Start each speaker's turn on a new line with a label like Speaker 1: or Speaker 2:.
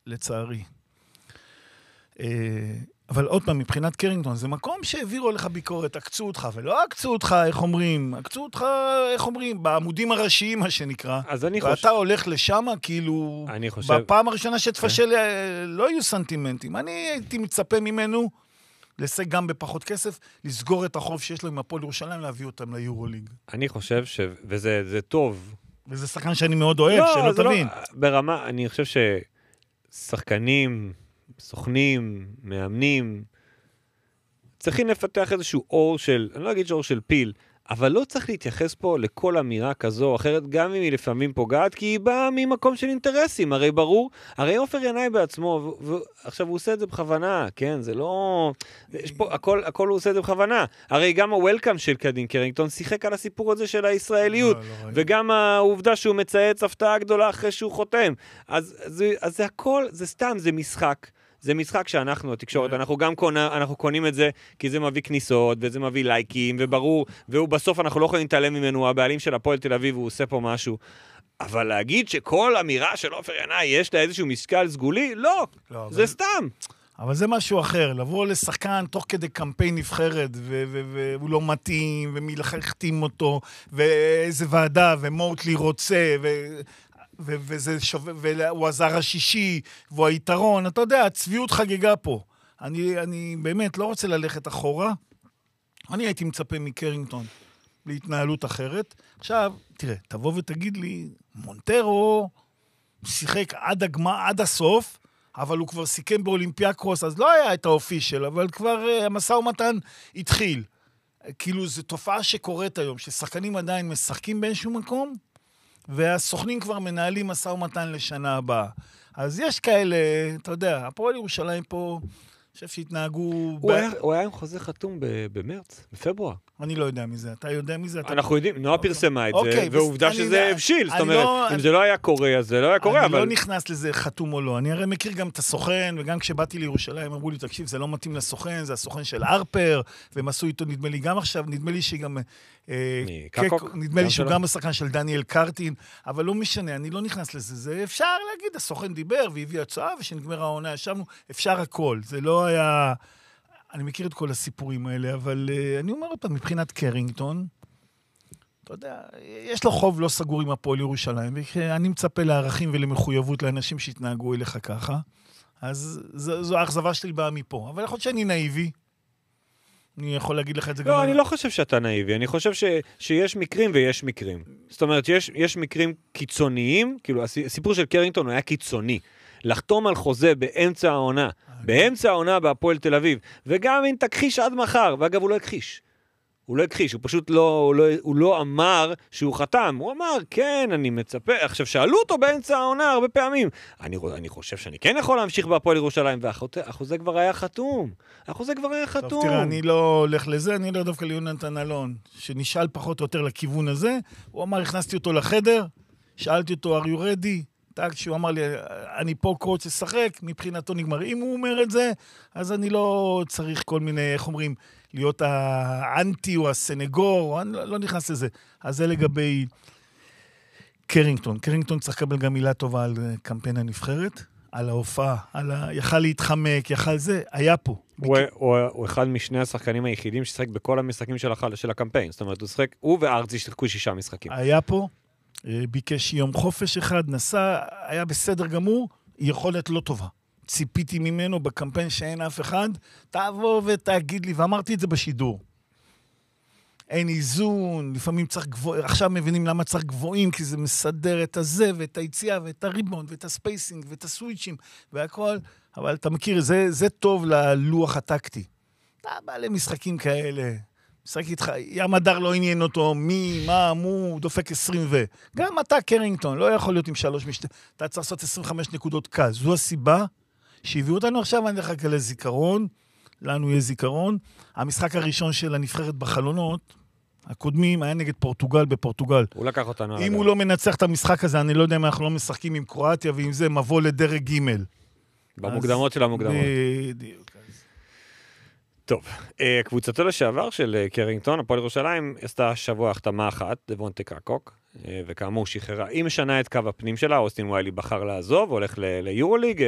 Speaker 1: לצערי. אבל עוד פעם, מבחינת קרינגטון, זה מקום שהעבירו לך ביקורת, עקצו אותך, ולא עקצו אותך, איך אומרים, בעמודים הראשיים, מה שנקרא.
Speaker 2: אז אני
Speaker 1: ואתה הולך לשם, כאילו, בפעם הראשונה שתפשל, לא יהיו סנטימנטים. אני הייתי מצפה ממנו, לסג גם בפחות כסף, לסגור את החוב שיש לו עם הפועל ירושלים, להביא אותם ליורוליג.
Speaker 2: אני חושב וזה טוב.
Speaker 1: וזה שחקן שאני מאוד אוהב, שלא תבין.
Speaker 2: ברמה, אני חושב ששחקנים, סוכנים, מאמנים, צריכים לפתח איזשהו אור של, אני לא אגיד שאור של פיל, אבל לא צריך להתייחס פה לכל אמירה כזו או אחרת, גם אם היא לפעמים פוגעת, כי היא באה ממקום של אינטרסים, הרי ברור, הרי עופר ינאי בעצמו, ועכשיו הוא עושה את זה בכוונה, כן, זה לא, יש פה, הכל הוא עושה את זה בכוונה, הרי גם הוולקאם של קדין קרינגטון שיחק על הסיפור הזה של הישראליות, וגם העובדה שהוא מצייץ הפתעה גדולה אחרי שהוא חותם, אז זה הכל, זה סתם, זה משחק, זה משחק שאנחנו, התקשורת, אנחנו קונים את זה, כי זה מביא כניסות, וזה מביא לייקים, וברור, ובסוף אנחנו לא יכולים להתעלם ממנו, הבעלים של הפועל תל אביב, הוא עושה פה משהו. אבל להגיד שכל אמירה של עופר ינאי, יש לה איזשהו משקל סגולי? לא, זה סתם.
Speaker 1: אבל זה משהו אחר, לבוא לשחקן תוך כדי קמפיין נבחרת, והוא לא מתאים, ומלחכים אותו, ואיזה ועדה, ומוטלי רוצה, והוא הזר השישי, והוא היתרון, אתה יודע, הצביעות חגיגה פה. אני באמת לא רוצה ללכת אחורה, אני הייתי מצפה מקרינגטון להתנהלות אחרת. עכשיו, תראה, תבוא ותגיד לי, מונטרו שיחק עד הסוף, אבל הוא כבר סיכם באולימפיאקוס, אז לא היה את האופישל, אבל כבר המשא ומתן התחיל. כאילו, זו תופעה שקורית היום, ששחקנים עדיין משחקים באיזשהו מקום, והסוכנים כבר מנהלים משא ומתן לשנה הבאה. אז יש כאלה, אתה יודע, הפועל ירושלים פה, אני חושב שהתנהגו...
Speaker 2: הוא היה עם חוזה חתום במרץ, בפברואר.
Speaker 1: אני לא יודע מזה, אתה יודע מזה?
Speaker 2: אנחנו יודעים, נועה פרסמה את זה, ועובדה שזה הבשיל, זאת אומרת, אם זה לא היה קורה, אז זה לא היה קורה, אבל...
Speaker 1: אני לא נכנס לזה חתום או לא, אני הרי מכיר גם את הסוכן, וגם כשבאתי לירושלים, אמרו לי, תקשיב, זה לא מתאים לסוכן, זה הסוכן של ארפר, והם עשו איתו, נדמה לי גם עכשיו, נדמה לי שגם... נדמה לי שהוא גם השחקן של דניאל קרטין, אבל לא משנה, אני לא נכנס לזה, זה אפשר להגיד, הסוכן דיבר והביא הצעה, ושנגמר העונה, ישבנו, אפשר הכל, זה לא היה... אני מכיר את כל הסיפורים האלה, אבל אני אומר אותם, מבחינת קרינגטון, אתה יודע, יש לו חוב לא סגור עם הפועל ירושלים, ואני מצפה לערכים ולמחויבות לאנשים שהתנהגו אליך ככה, אז זו האכזבה שלי באה מפה, אבל יכול להיות שאני נאיבי, אני יכול להגיד לך את זה גם...
Speaker 2: לא, אני לא חושב שאתה נאיבי, אני חושב שיש מקרים ויש מקרים. זאת אומרת, יש מקרים קיצוניים, כאילו הסיפור של קרינגטון הוא היה קיצוני, לחתום על חוזה באמצע העונה בהפועל תל אביב, וגם אם תכחיש עד מחר, ואגב הוא לא הכחיש, הוא פשוט לא אמר שהוא חתם, הוא אמר, כן, אני מצפה, עכשיו שאלו אותו באמצע העונה הרבה פעמים, אני חושב שאני כן יכול להמשיך בהפועל ירושלים, והחוזה כבר היה חתום,
Speaker 1: טוב, תראה, אני לא הולך לזה, אני לא דווקא ליונתן אלון, שנשאל פחות או יותר לכיוון הזה, הוא אמר, הכנסתי אותו לחדר, שאלתי אותו, are you ready? שהוא אמר לי, אני פה קורץ לשחק, מבחינתו נגמר. אם הוא אומר את זה, אז אני לא צריך כל מיני, איך אומרים, להיות האנטי או הסנגור, אני לא נכנס לזה. אז זה לגבי קרינגטון. קרינגטון צריך לקבל גם מילה טובה על קמפיין הנבחרת, על ההופעה, יכל להתחמק, יכל זה, היה פה.
Speaker 2: הוא אחד משני השחקנים היחידים ששחק בכל המשחקים של הקמפיין. זאת אומרת, הוא וארצי שחקו 6 משחקים.
Speaker 1: היה פה. ביקש יום חופש אחד, נסע, היה בסדר גמור, יכולת לא טובה. ציפיתי ממנו בקמפיין שאין אף אחד, תבוא ותגיד לי, ואמרתי את זה בשידור. אין איזון, לפעמים צריך גבוה, עכשיו מבינים למה צריך גבוהים, כי זה מסדר את הזה, ואת היציאה, ואת הריבון, ואת הספייסינג, ואת הסוויצ'ים, והכל, אבל אתה מכיר, זה טוב ללוח הטקטי. אתה בא למשחקים כאלה, משחק איתך, ים הדר לא עניין אותו, הוא דופק 20 גם אתה, קרינגטון, לא יכול להיות עם 3 אתה צריך לעשות 25 נקודות קל. זו הסיבה שהביאו אותנו עכשיו, אני אחכה לזיכרון, לנו יהיה זיכרון. המשחק הראשון של הנבחרת בחלונות, הקודמים, היה נגד פורטוגל בפורטוגל.
Speaker 2: הוא לקח אותנו.
Speaker 1: אם הוא לא מנצח את המשחק הזה, אני לא יודע אם אנחנו לא משחקים עם קרואטיה, ועם זה מבוא לדרג ג'
Speaker 2: במוקדמות של המוקדמות.
Speaker 1: בדיוק.
Speaker 2: טוב, קבוצתו לשעבר של קרינגטון, הפועל ירושלים, עשתה שבוע החתמה אחת, דבונטה קרקוק, וכאמור שחררה, היא משנה את קו הפנים שלה, אוסטין וויילי בחר לעזוב, הולך ליורוליג,